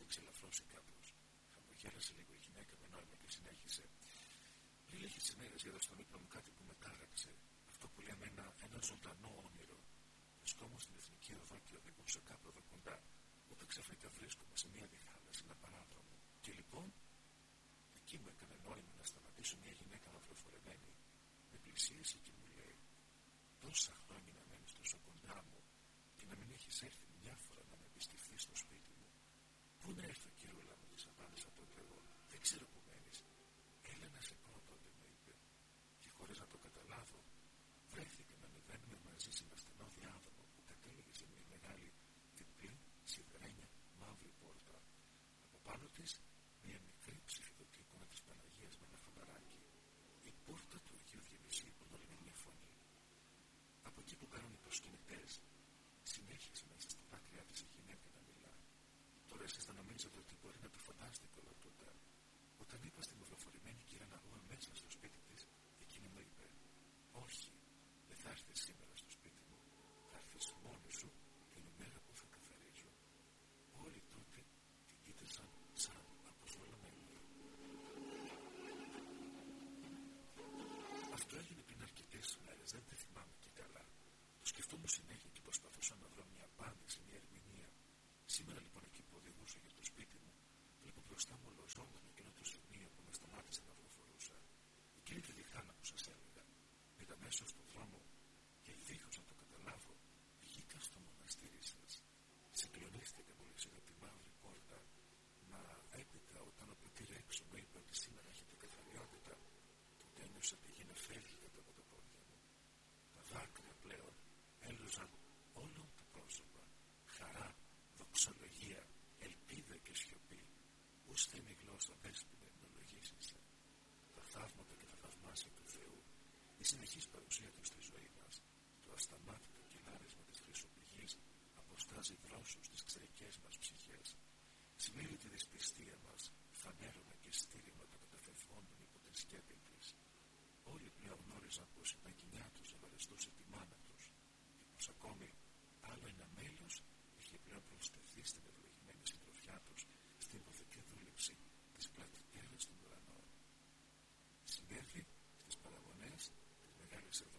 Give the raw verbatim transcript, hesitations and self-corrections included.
εξελαφρώσει κάπως. Χαμογέλασε λίγο η γυναίκα με νόημα και συνέχισε. Πριν λίγες ημέρες είδα στον ύπνο μου κάτι που με τάραξε. Αυτό που λέει εμένα ένα ζωντανό όνειρο. Βρισκόμουν στην Εθνική Οδό και οδηγούσα κάπου εδώ κοντά. Όταν ξαφνικά βρίσκομαι σε μια διχάλα, σε ένα παράδρομο. Και λοιπόν, εκεί μου έκανε νόημα να σταματήσω μια γυναίκα μαυροφορεμένη. Με πλησίασε και μου λέει: τόσα χρόνια να μένεις τόσο κοντά μου και να μην έχεις έρθει μια φορά να με επισκεφθείς στο σπίτι μου. Πού να έρθω, κυρούλα μου, της απάντησα τότε εγώ. Δεν ξέρω που μένεις. Έλα να σε πω τότε, μου είπε. Και χωρίς να το καταλάβω, βρέθηκα να ανεβαίνουμε μαζί σε ένα στενό διάδρομο που κατέληγε σε μια μεγάλη διπλή σιδερένια μαύρη πόρτα. Από πάνω της μια μικρή ψηφιδωτή εικόνα της Παναγίας με ένα φανταράκι. Η πόρτα του Αγίου Διονυσίου που όλη μια φωνή. Από εκεί που κάνουν οι προσκυνητές, συνέχισε μέσα στα δάκρυά της η γυναίκα να μιλά. Τώρα εσείς θα νομίζετε ότι μπορεί να το φαντάστηκε όλο τότε. Όταν είπα στη μαυροφορημένη κυρία να βγω μέσα στο σπίτι της, εκείνη μου είπε: όχι, δεν θα έρθεις σήμερα στο σπίτι μου. Θα έρθεις μόνη σου την ημέρα που θα καθαρίζω. Όλοι τότε την κοίταζαν σαν αποζολωμένη. Αυτό έγινε πριν αρκετές μέρες, δεν τη θυμάμαι και καλά. Το σκεφτόμουν συνέχεια και προσπαθούσα να βρω μια απάντηση, μια ερμηνεία. Σήμερα λοιπόν εκεί που οδηγούσα για το σπίτι μου, βλέπω μπροστά μου ολοζώντανο εκείνο το σημείο που με σταμάτησε να βροφορούσα. Εκείνη τη διχάνα που σας έλεγα. Είδα μέσα στον δρόμο και δίχως να το καταλάβω, βγήκα στο μοναστήρι σας. Συγκλονίστηκα μόλις είδα τη μαύρη πόρτα, μα έπειτα όταν ο πατήρ έξω μου είπε ότι σήμερα έχετε καθαριότητα, τότε ένιωσα τη γη να φεύγει κάτω από τα πόδια μου. Τα δάκρυα πλέον έλουζαν όλο το πρόσωπα. Χαρά, δοξολογία, ελπίδα και σιωπή. Ούστε η γλώσσα δέσποινα ευνολογήσεσαι. Τα θαύματα και τα θαυμάσια του Θεού, η συνεχής παρουσία του στη ζωή μας, το ασταμάτητο κυλάρισμα της χρυσοπηγής αποστάζει δρόσους στις ξερικές μας ψυχές. Σημαίνει τη δυσπιστία μας, φανέρωμα και στήριγμα των καταφευγόντων υπό την σκέπη της. Όλοι πλέον γνώριζαν πως η παγκινιά τους ευαρεστούσε τη μάνα τους και πως ακόμη άλλο ένα μέλος είχε πλέον προσθεθεί στην ευλογημένη συντροφιά τους στην υποθετική δούλεψη της πλατητέρας των ουρανών. Συνέβη στις παραγωγές της Μεγάλης Εβδομάδας